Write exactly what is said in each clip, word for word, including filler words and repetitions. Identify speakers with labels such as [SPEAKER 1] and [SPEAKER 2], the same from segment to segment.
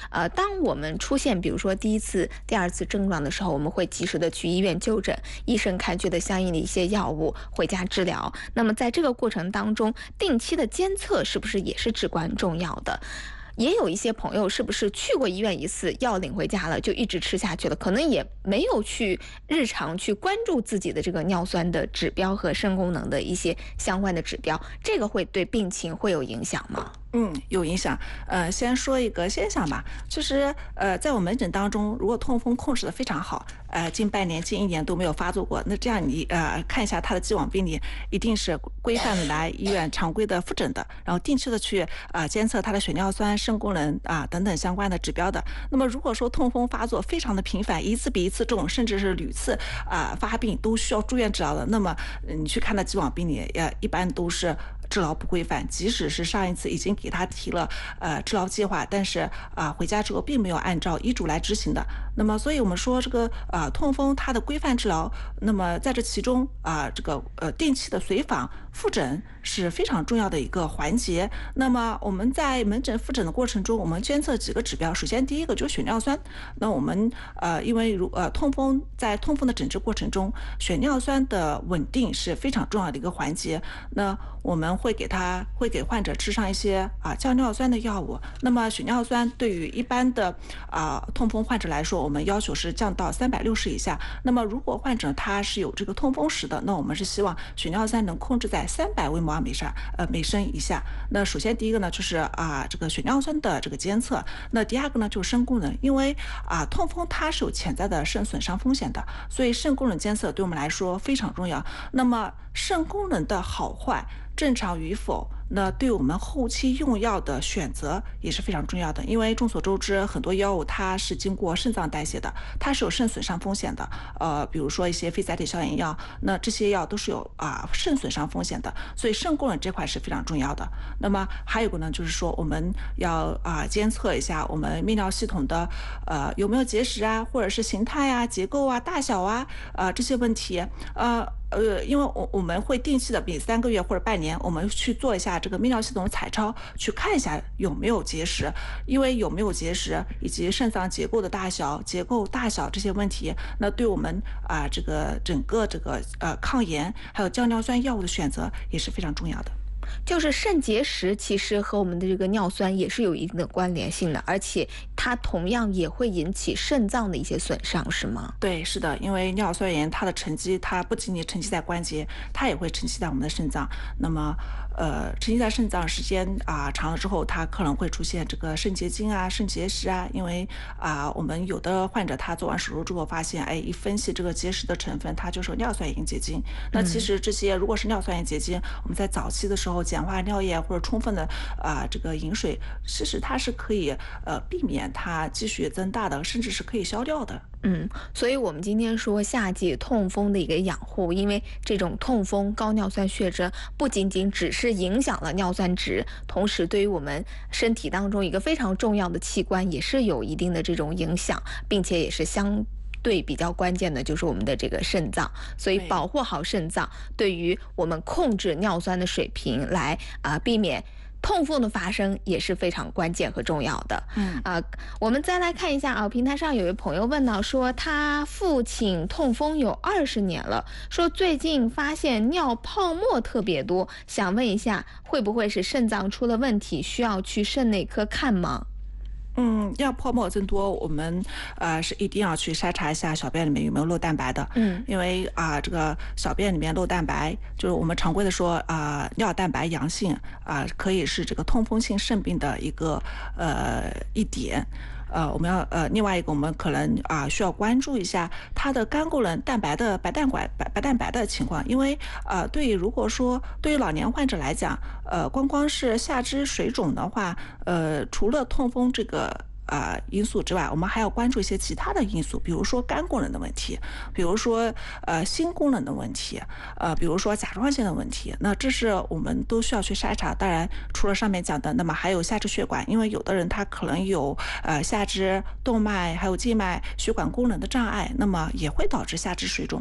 [SPEAKER 1] 呃，当我们出现比如说第一次、第二次症状的时候，我们会及时的去医院就诊，医生开具的相应的一些药物，回家治疗。那么在这个过程当中，定期的监测是不是也是至关重要的？也有一些朋友是不是去过医院一次，药领回家了，就一直吃下去了，可能也没有去日常去关注自己的这个尿酸的指标和肾功能的一些相关的指标，这个会对病情会有影响吗？
[SPEAKER 2] 嗯，有影响。呃，先说一个现象吧，就是呃，在我门诊当中，如果痛风控制的非常好，呃，近半年、近一年都没有发作过，那这样你呃看一下他的既往病例，一定是规范的来医院常规的复诊的，然后定期的去啊、呃、监测他的血尿酸、肾功能啊、等等相关的指标的。那么如果说痛风发作非常的频繁，一次比一次重，甚至是屡次啊、呃、发病都需要住院治疗的，那么你去看他既往病例，也一般都是治疗不规范，即使是上一次已经给他提了呃治疗计划，但是啊、呃、回家之后并没有按照医嘱来执行的。那么所以我们说这个啊、呃、痛风它的规范治疗，那么在这其中啊、呃、这个呃定期的随访复诊是非常重要的一个环节。那么我们在门诊复诊的过程中，我们监测几个指标，首先第一个就是血尿酸。那我们呃因为如呃痛风在痛风的诊治过程中，血尿酸的稳定是非常重要的一个环节。那我们会给他会给患者吃上一些啊降尿酸的药物。那么血尿酸对于一般的啊痛风患者来说，我们要求是降到三百六十以下。那么如果患者他是有这个痛风史的，那我们是希望血尿酸能控制在三百微摩尔每升呃每升以下。那首先第一个呢就是啊这个血尿酸的这个监测，那第二个呢就是肾功能，因为啊痛风它是有潜在的肾损伤风险的，所以肾功能监测对我们来说非常重要。那么肾功能的好坏、正常与否，那对我们后期用药的选择也是非常重要的。因为众所周知，很多药物它是经过肾脏代谢的，它是有肾损伤风险的。呃，比如说一些非甾体消炎药，那这些药都是有啊、呃、肾损伤风险的，所以肾功能这块是非常重要的。那么还有个呢，就是说我们要啊、呃、监测一下我们泌尿系统的呃有没有结石啊，或者是形态啊、结构啊、大小啊啊、呃、这些问题，呃。呃，因为我我们会定期的每三个月或者半年，我们去做一下这个泌尿系统的彩超，去看一下有没有结石。因为有没有结石以及肾脏结构的大小、结构大小这些问题，那对我们啊、呃、这个整个这个呃抗炎还有降尿酸药物的选择也是非常重要的。
[SPEAKER 1] 就是肾结石其实和我们的这个尿酸也是有一定的关联性的，而且它同样也会引起肾脏的一些损伤，是吗？
[SPEAKER 2] 对，是的，因为尿酸盐它的沉积，它不仅仅沉积在关节，它也会沉积在我们的肾脏。那么，呃，沉积在肾脏时间啊、长了之后，它可能会出现这个肾结晶啊、肾结石啊。因为啊、我们有的患者他做完手术之后发现，哎，一分析这个结石的成分，它就是尿酸盐结晶。那其实这些如果是尿酸盐结晶，我们在早期的时候简化尿液或者充分的啊、这个饮水，其实它是可以呃避免它继续增大的，甚至是可以消掉的。
[SPEAKER 1] 嗯，所以我们今天说夏季痛风的一个养护，因为这种痛风高尿酸血症不仅仅只是影响了尿酸值，同时对于我们身体当中一个非常重要的器官也是有一定的这种影响，并且也是相对比较关键的就是我们的这个肾脏，所以保护好肾脏，对于我们控制尿酸的水平来啊、呃、避免痛风的发生也是非常关键和重要的。
[SPEAKER 2] 嗯
[SPEAKER 1] 啊、呃，我们再来看一下啊，平台上有位朋友问到说，他父亲痛风有二十年了，说最近发现尿泡沫特别多，想问一下，会不会是肾脏出了问题，需要去肾内科看吗？
[SPEAKER 2] 嗯，尿泡沫增多，我们呃是一定要去筛查一下小便里面有没有漏蛋白的。
[SPEAKER 1] 嗯，
[SPEAKER 2] 因为啊、呃，这个小便里面漏蛋白，就是我们常规的说啊、呃，尿蛋白阳性啊、呃，可以是这个痛风性肾病的一个呃一点。呃，我们要呃，另外一个我们可能啊、呃、需要关注一下它的肝功能蛋白的白蛋白白白蛋白的情况，因为呃，对于如果说对于老年患者来讲，呃，光光是下肢水肿的话，呃，除了痛风这个啊、呃、因素之外，我们还要关注一些其他的因素，比如说肝功能的问题，比如说呃心功能的问题，呃，比如说甲状腺的问题。那这是我们都需要去筛查。当然，除了上面讲的，那么还有下肢血管，因为有的人他可能有呃下肢动脉还有静脉血管功能的障碍，那么也会导致下肢水肿。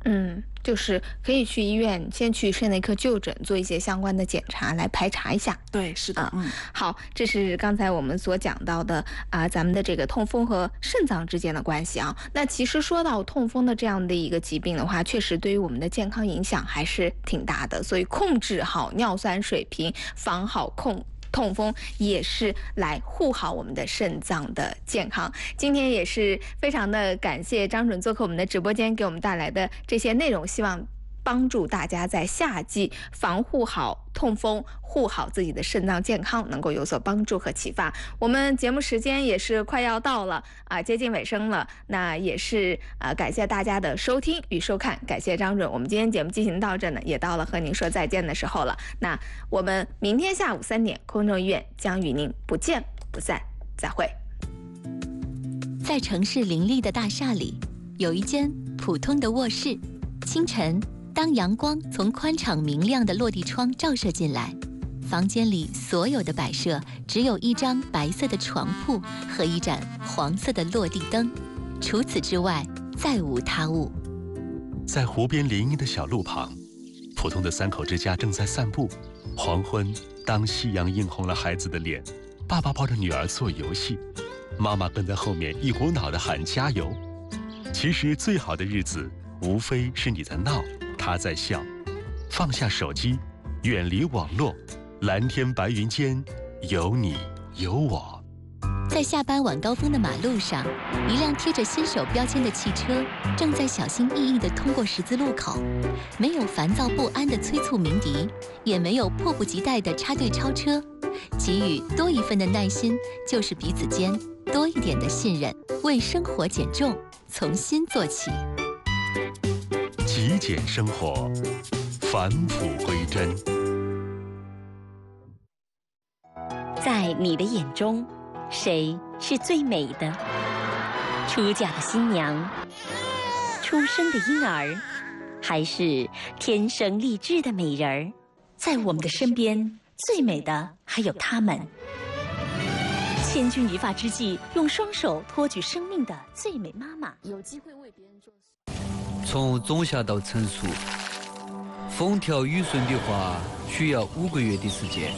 [SPEAKER 1] 嗯，就是可以去医院先去肾内科就诊，做一些相关的检查来排查一下。
[SPEAKER 2] 对，是的，嗯，
[SPEAKER 1] 好，这是刚才我们所讲到的啊、咱们的这个痛风和肾脏之间的关系啊。那其实说到痛风的这样的一个疾病的话，确实对于我们的健康影响还是挺大的，所以控制好尿酸水平，防好控。痛风也是来护好我们的肾脏的健康。今天也是非常的感谢张准做客我们的直播间，给我们带来的这些内容，希望帮助大家在夏季防护好痛风，护好自己的肾脏健康，能够有所帮助和启发。我们节目时间也是快要到了啊，接近尾声了。那也是啊，感谢大家的收听与收看，感谢张准。我们今天节目进行到这呢，也到了和您说再见的时候了。那我们明天下午三点，空中医院将与您不见不散，再会。
[SPEAKER 3] 在城市林立的大厦里，有一间普通的卧室。清晨，当阳光从宽敞明亮的落地窗照射进来，房间里所有的摆设只有一张白色的床铺和一盏黄色的落地灯，除此之外再无他物。
[SPEAKER 4] 在湖边林荫的小路旁，普通的三口之家正在散步。黄昏，当夕阳映红了孩子的脸，爸爸抱着女儿做游戏，妈妈跟在后面一股脑地喊加油。其实最好的日子无非是你在闹，他在笑。放下手机，远离网络，蓝天白云间有你有我。
[SPEAKER 3] 在下班晚高峰的马路上，一辆贴着新手标签的汽车正在小心翼翼地通过十字路口，没有烦躁不安的催促鸣笛，也没有迫不及待的插队超车。给予多一份的耐心，就是彼此间多一点的信任。为生活减重，从心做起。
[SPEAKER 4] 极简生活，返璞归真。
[SPEAKER 5] 在你的眼中，谁是最美的？出嫁的新娘，出生的婴儿，还是天生丽质的美人儿？在我们的身边，最美的还有她们。千钧一发之际，用双手托举生命的最美妈妈，有机会为别人做事。
[SPEAKER 6] 从种下到成熟，风调雨顺的话，需要五个月的时间。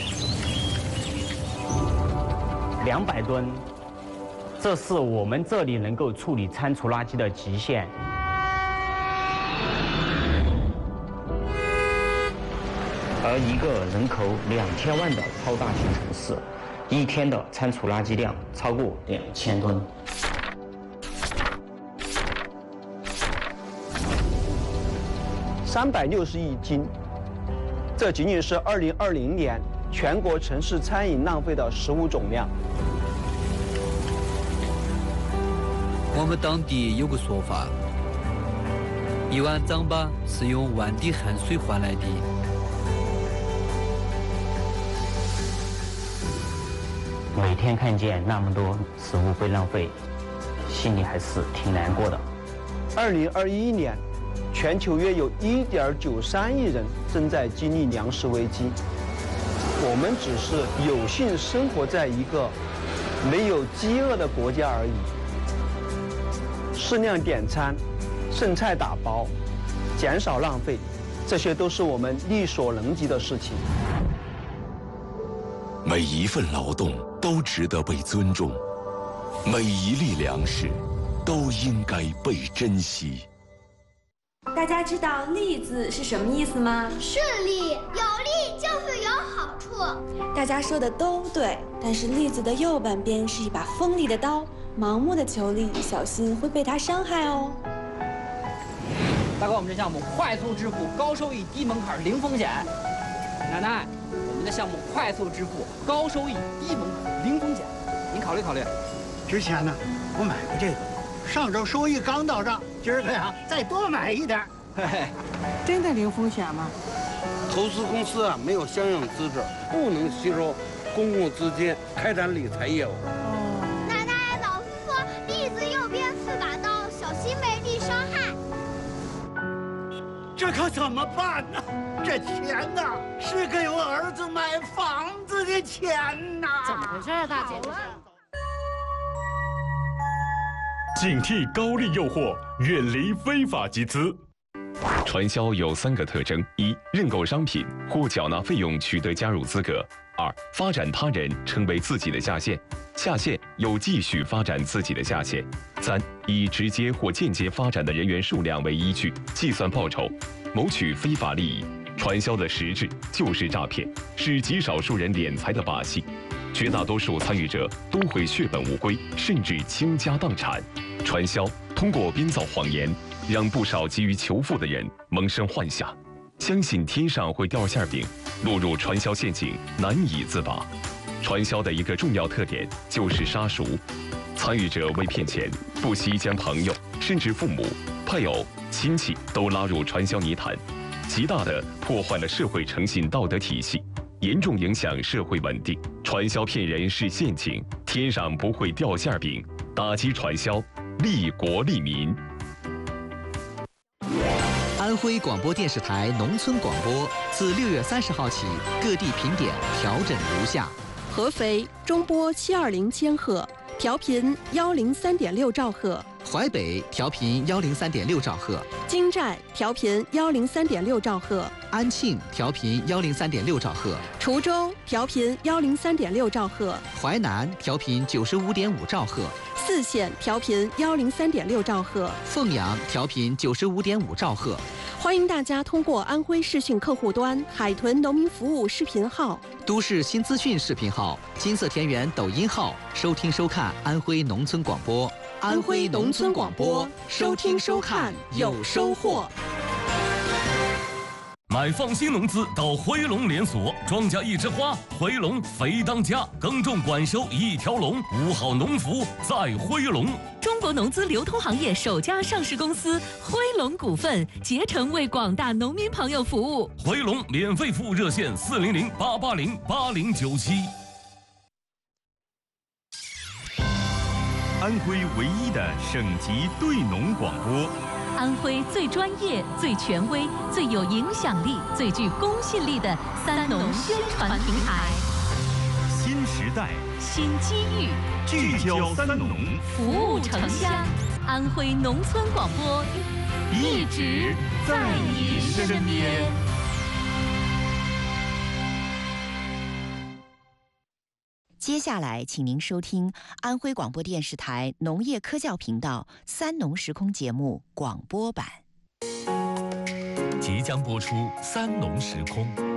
[SPEAKER 7] 两百吨，这是我们这里能够处理餐厨垃圾的极限。而一个人口两千万的超大型城市，一天的餐厨垃圾量超过两千吨。
[SPEAKER 8] 三百六十亿斤，这仅仅是二零二零年全国城市餐饮浪费的食物总量。
[SPEAKER 6] 我们当地有个说法，一碗糌粑是用万滴汗水换来的。
[SPEAKER 7] 每天看见那么多食物被浪费，心里还是挺难过的。
[SPEAKER 8] 二零二一年，全球约有一点九三亿人正在经历粮食危机。我们只是有幸生活在一个没有饥饿的国家而已。适量点餐，剩菜打包，减少浪费，这些都是我们力所能及的事情。
[SPEAKER 9] 每一份劳动都值得被尊重，每一粒粮食都应该被珍惜。
[SPEAKER 10] 大家知道“利”字是什么意思吗？
[SPEAKER 11] 顺利，有利就是有好处。
[SPEAKER 10] 大家说的都对，但是“利”字的右半边是一把锋利的刀，盲目的求利，小心会被它伤害哦。
[SPEAKER 12] 大哥，我们这项目快速支付，高收益，低门槛，零风险。奶奶，我们的项目快速支付，高收益，低门槛，零风险，您考虑考虑。
[SPEAKER 13] 之前呢，我买过这个，上周收益刚到账，今儿个呀再多买一点。
[SPEAKER 12] 嘿嘿，
[SPEAKER 14] 真的零风险吗？
[SPEAKER 15] 投资公司啊没有相应资质，不能吸收公共资金开展理财业务。
[SPEAKER 11] 哦，奶奶，老师说利字右边是把刀，小心被利伤害。
[SPEAKER 13] 这可怎么办呢？这钱呐，是给我儿子买房子的钱呐！
[SPEAKER 14] 怎么回事啊，大姐？
[SPEAKER 16] 警惕高利诱惑，远离非法集资。 传销有三个特征：一、认购商品或缴纳费用取得加入资格；二、发展他人成为自己的下线，下线又继续发展自己的下线；三、以直接或间接发展的人员数量为依据计算报酬，谋取非法利益。传销的实质就是诈骗，是极少数人敛财的把戏。绝大多数参与者都会血本无归，甚至倾家荡产。传销通过编造谎言，让不少急于求富的人萌生幻想，相信天上会掉馅饼，落入传销陷阱难以自拔。传销的一个重要特点就是杀熟，参与者为骗钱，不惜将朋友甚至父母、配偶、亲戚都拉入传销泥潭，极大地破坏了社会诚信道德体系，严重影响社会稳定。传销骗人是陷阱，天上不会掉馅饼。打击传销，利国利民。
[SPEAKER 17] 安徽广播电视台农村广播自六月三十号起，各地频点调整如下：
[SPEAKER 18] 合肥中波七二零千赫，调频幺零三点六兆赫；
[SPEAKER 17] 淮北调频幺零三点六兆赫；
[SPEAKER 18] 金寨调频幺零三点六兆赫；
[SPEAKER 17] 安庆调频幺零三点六兆赫；
[SPEAKER 18] 滁州调频幺零三点六兆赫；
[SPEAKER 17] 淮南调频九十五点五兆赫；
[SPEAKER 18] 泗县调频幺零三点六兆赫；
[SPEAKER 17] 凤阳调频九十五点五兆赫。
[SPEAKER 18] 欢迎大家通过安徽视讯客户端、海豚农民服务视频号、
[SPEAKER 17] 都市新资讯视频号、金色田园抖音号收听收看安徽农村广播。
[SPEAKER 18] 安徽农村广播，收听收看有收获。
[SPEAKER 19] 买放心农资到回龙连锁，庄稼一枝花，回龙肥当家，耕种管收一条龙，五好农服在回龙。
[SPEAKER 20] 中国农资流通行业首家上市公司辉龙股份，竭诚为广大农民朋友服务。
[SPEAKER 19] 回龙免费服务热线：四零零八八零八零九七。
[SPEAKER 21] 安徽唯一的省级对农广播，
[SPEAKER 20] 安徽最专业、最权威、最有影响力、最具公信力的三农宣传平台。
[SPEAKER 21] 新时代，
[SPEAKER 20] 新机遇，
[SPEAKER 21] 聚焦三农，
[SPEAKER 20] 服务城乡。安徽农村广播，一直在你身边。
[SPEAKER 22] 接下来，请您收听安徽广播电视台农业科教频道《三农时空》节目广播版。
[SPEAKER 21] 即将播出《三农时空》。